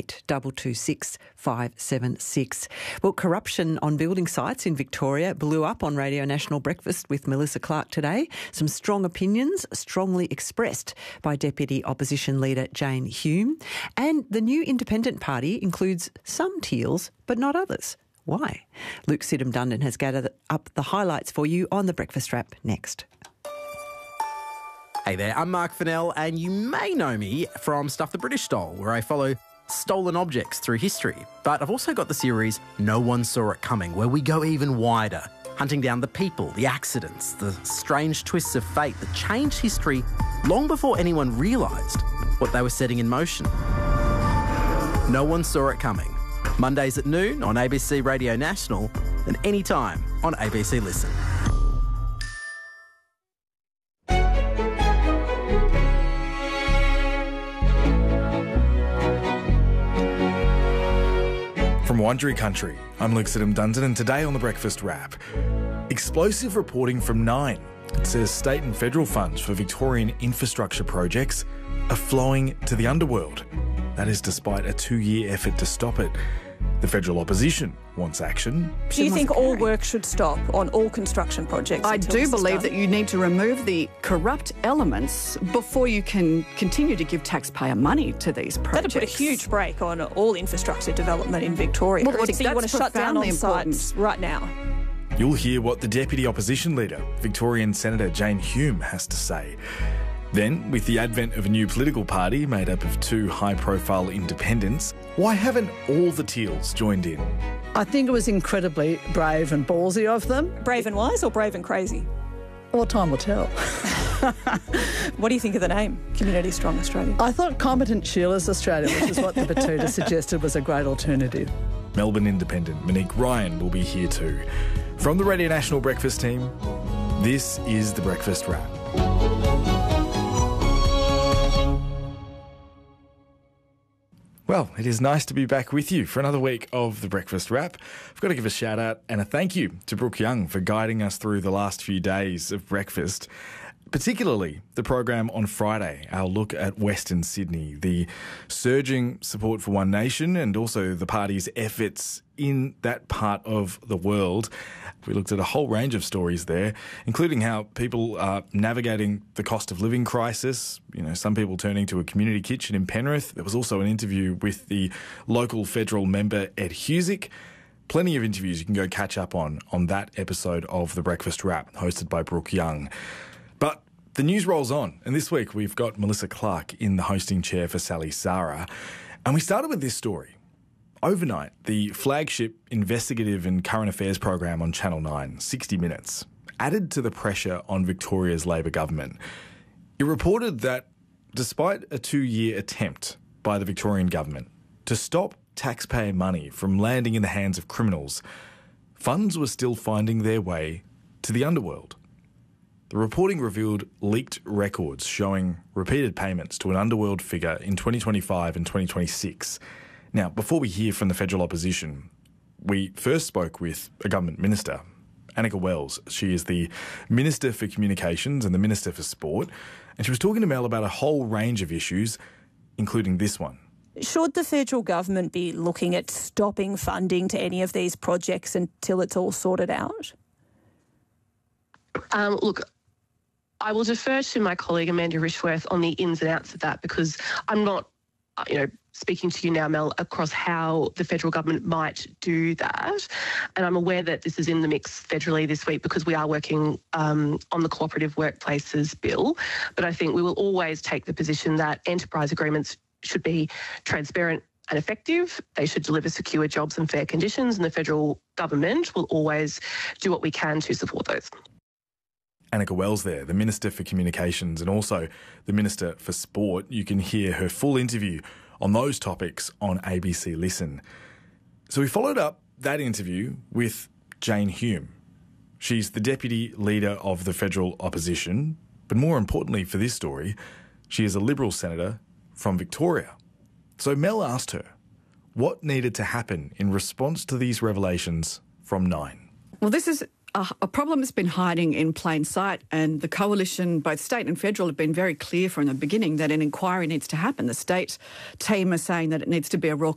08 226 576. Well, corruption on building sites in Victoria blew up on Radio National Breakfast with Melissa Clark today. Some strong opinions strongly expressed by Deputy Opposition Leader Jane Hume. And the new Independent Party includes some Teals but not others. Why? Luke Sidham-Dundon has gathered up the highlights for you on The Breakfast Wrap next. Hey there, I'm Mark Fennell, and you may know me from Stuff the British Stole, where I follow stolen objects through history. But I've also got the series No One Saw It Coming, where we go even wider, hunting down the people, the accidents, the strange twists of fate that changed history long before anyone realised what they were setting in motion. No One Saw It Coming. Mondays at noon on ABC Radio National and anytime on ABC Listen. From Wandjeri Country, I'm Luke Sidham-Dundon, and today on The Breakfast Wrap, explosive reporting from Nine. It says state and federal funds for Victorian infrastructure projects are flowing to the underworld. That is despite a 2-year effort to stop it. The federal opposition wants action. Do you think all work should stop on all construction projects? I do believe that you need to remove the corrupt elements before you can continue to give taxpayer money to these projects. That'd put a huge brake on all infrastructure development in Victoria. Well, so you want to shut down on sites right now? You'll hear what the Deputy Opposition Leader, Victorian Senator Jane Hume, has to say. Then, with the advent of a new political party made up of 2 high-profile independents, why haven't all the Teals joined in? I think it was incredibly brave and ballsy of them. Brave and wise or brave and crazy? Well, time will tell. What do you think of the name, Community Strong Australia? I thought Competent Sheila's Australia, which is what the Batuta suggested, was a great alternative. Melbourne Independent Monique Ryan will be here too. From the Radio National Breakfast team, this is The Breakfast Wrap. Well, it is nice to be back with you for another week of The Breakfast Wrap. I've got to give a shout out and a thank you to Brooke Young for guiding us through the last few days of breakfast, particularly the program on Friday, our look at Western Sydney, the surging support for One Nation and also the party's efforts in that part of the world. We looked at a whole range of stories there, including how people are navigating the cost of living crisis, some people turning to a community kitchen in Penrith. There was also an interview with the local federal member, Ed Husick. Plenty of interviews you can go catch up on that episode of The Breakfast Wrap, hosted by Brooke Young. But the news rolls on, and this week we've got Melissa Clark in the hosting chair for Sally Sara. And we started with this story. Overnight, the flagship investigative and current affairs program on Channel 9, 60 Minutes, added to the pressure on Victoria's Labor government. It reported that despite a 2-year attempt by the Victorian government to stop taxpayer money from landing in the hands of criminals, funds were still finding their way to the underworld. The reporting revealed leaked records showing repeated payments to an underworld figure in 2025 and 2026. Now, before we hear from the federal opposition, we first spoke with a government minister, Annika Wells. She is the Minister for Communications and the Minister for Sport, and she was talking to Mel about a whole range of issues, including this one. Should the federal government be looking at stopping funding to any of these projects until it's all sorted out? Look, I will defer to my colleague Amanda Rishworth on the ins and outs of that, because I'm not, speaking to you now, Mel, across how the federal government might do that. And I'm aware that this is in the mix federally this week because we are working on the Cooperative Workplaces Bill. But I think we will always take the position that enterprise agreements should be transparent and effective. They should deliver secure jobs and fair conditions, and the federal government will always do what we can to support those. Annika Wells there, the Minister for Communications and also the Minister for Sport. You can hear her full interview on those topics on ABC Listen. So we followed up that interview with Jane Hume. She's the Deputy Leader of the Federal Opposition, but more importantly for this story, she is a Liberal Senator from Victoria. So Mel asked her what needed to happen in response to these revelations from Nine. Well, this is a problem that's been hiding in plain sight, and the coalition, both state and federal, have been very clear from the beginning that an inquiry needs to happen. The state team are saying that it needs to be a